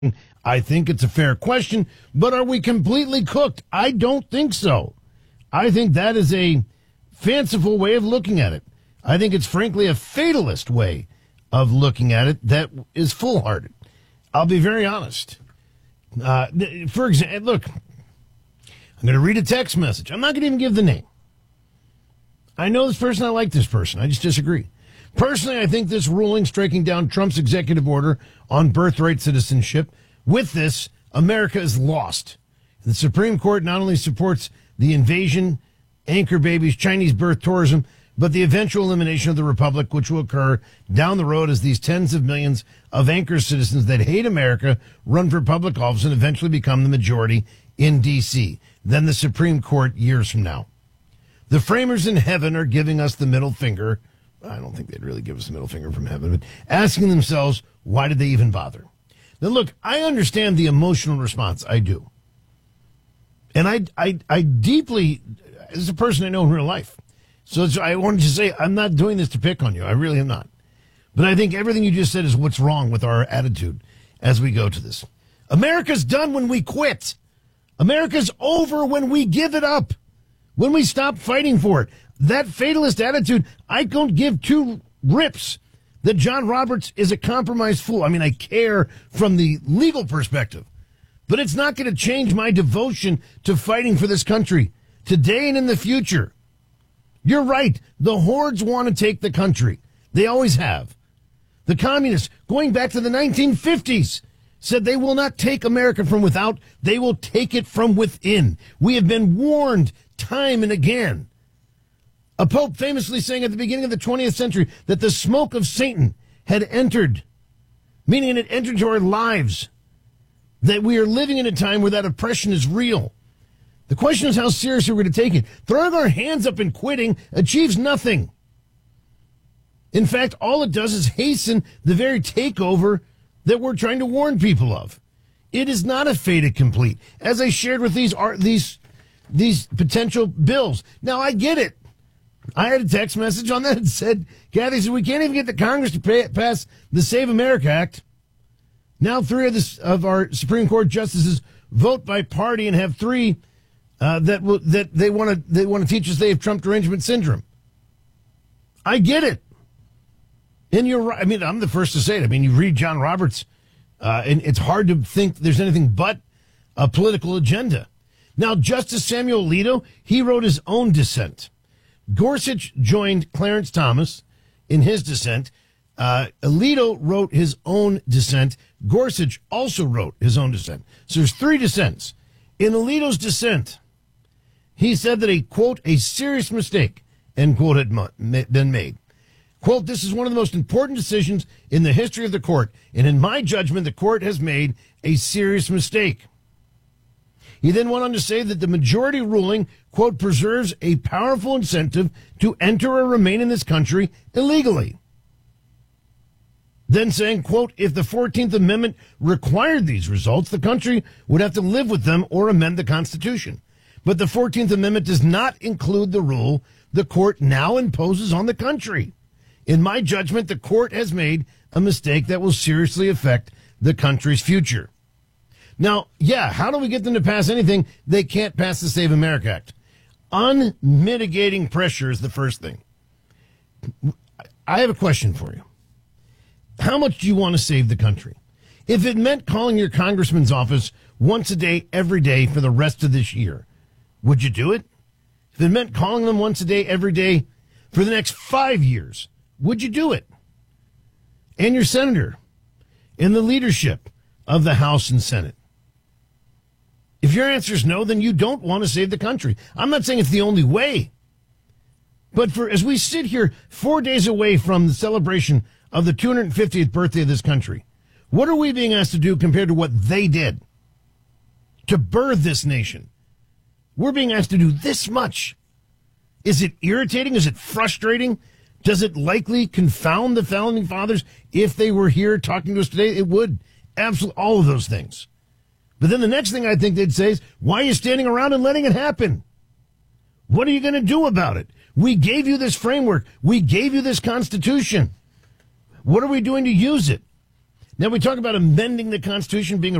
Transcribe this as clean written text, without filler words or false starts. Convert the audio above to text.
I think it's a fair question, but are we completely cooked? I don't think so. I think that is a fanciful way of looking at it. I think it's frankly a fatalist way of looking at it that is foolhardy. I'll be very honest. For example, look, I'm going to read a text message. I'm not going to even give the name. I know this person. I like this person. I just disagree. Personally, I think this ruling striking down Trump's executive order on birthright citizenship, with this, America is lost. The Supreme Court not only supports the invasion, anchor babies, Chinese birth tourism, but the eventual elimination of the republic, which will occur down the road as these tens of millions of anchor citizens that hate America run for public office and eventually become the majority in D.C., then the Supreme Court years from now. The framers in heaven are giving us the middle finger. I don't think they'd really give us the middle finger from heaven, but asking themselves, why did they even bother? Now, look, I understand the emotional response. I do. And I deeply, as a person I know in real life, so I wanted to say, I'm not doing this to pick on you. I really am not. But I think everything you just said is what's wrong with our attitude as we go to this. America's done when we quit. America's over when we give it up, when we stop fighting for it. That fatalist attitude, I don't give two rips that John Roberts is a compromised fool. I mean, I care from the legal perspective, but it's not going to change my devotion to fighting for this country today and in the future. You're right. The hordes want to take the country. They always have. The communists, going back to the 1950s, said they will not take America from without. They will take it from within. We have been warned time and again. A pope famously saying at the beginning of the 20th century that the smoke of Satan had entered, meaning it entered into our lives, that we are living in a time where that oppression is real. The question is how seriously we're going to take it. Throwing our hands up and quitting achieves nothing. In fact, all it does is hasten the very takeover that we're trying to warn people of. It is not a fait accompli, as I shared with these potential bills. Now, I get it. I had a text message on that that said, Kathy said, we can't even get the Congress to pass the Save America Act. Now 3 of our Supreme Court justices vote by party and have 3 that they want to teach us they have Trump derangement syndrome. I get it. And you're right. I mean, I'm the first to say it. I mean, you read John Roberts, and it's hard to think there's anything but a political agenda. Now, Justice Samuel Alito, he wrote his own dissent. Gorsuch joined Clarence Thomas in his dissent. Alito wrote his own dissent. Gorsuch also wrote his own dissent. So there's 3 dissents. In Alito's dissent, he said that a, quote, a serious mistake, end quote, had been made. Quote, this is one of the most important decisions in the history of the court, and in my judgment, the court has made a serious mistake. He then went on to say that the majority ruling, quote, preserves a powerful incentive to enter or remain in this country illegally. Then saying, quote, if the 14th Amendment required these results, the country would have to live with them or amend the Constitution. But the 14th Amendment does not include the rule the court now imposes on the country. In my judgment, the court has made a mistake that will seriously affect the country's future. Now, yeah, how do we get them to pass anything? They can't pass the Save America Act. Unmitigating pressure is the first thing. I have a question for you. How much do you want to save the country? If it meant calling your congressman's office once a day, every day for the rest of this year, would you do it? If it meant calling them once a day, every day for the next 5 years, would you do it? And your senator in the leadership of the House and Senate. If your answer is no, then you don't want to save the country. I'm not saying it's the only way. But as we sit here 4 days away from the celebration of the 250th birthday of this country, what are we being asked to do compared to what they did to birth this nation? We're being asked to do this much. Is it irritating? Is it frustrating? Does it likely confound the founding fathers if they were here talking to us today? It would. Absolutely. All of those things. But then the next thing I think they'd say is, why are you standing around and letting it happen? What are you going to do about it? We gave you this framework. We gave you this Constitution. What are we doing to use it? Now we talk about amending the Constitution being a